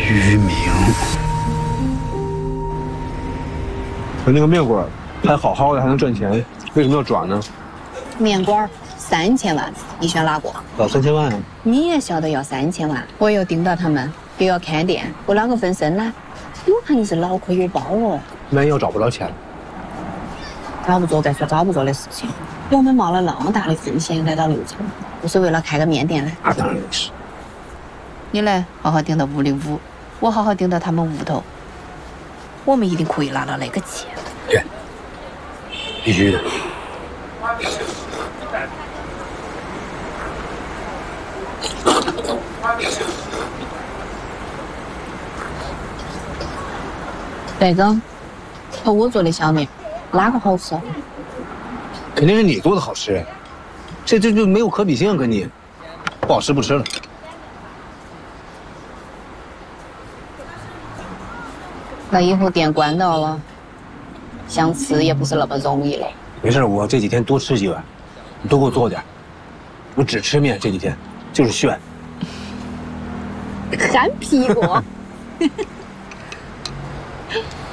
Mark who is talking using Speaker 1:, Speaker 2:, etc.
Speaker 1: 于明，那个面馆还好好的，还能赚钱，为什么要转呢？
Speaker 2: 面馆3000万，你选哪个？
Speaker 1: 要3000万啊！
Speaker 2: 你也晓得要3000万，我又盯到他们，又要看店，我啷个分身呢？我看你是脑壳有包哦。
Speaker 1: 没有找不着钱，
Speaker 2: 找不着再说找不着的事情。我们冒了那么大的风险来到六城，不是为了开个面店呢？
Speaker 1: 那当然是。
Speaker 2: 你呢，好好盯到505，我好好盯到他们屋头，我们一定可以拿到那个钱。
Speaker 1: 对，必须的。
Speaker 2: 这个和我做的小面，哪个好吃？
Speaker 1: 肯定是你做的好吃，这就没有可比性，跟你不好吃不吃了。
Speaker 2: 那以后店关到了，想吃也不是那么容易了。
Speaker 1: 没事，我这几天多吃几碗，你多给我做点。我只吃面，这几天就是炫。
Speaker 2: 干屁股。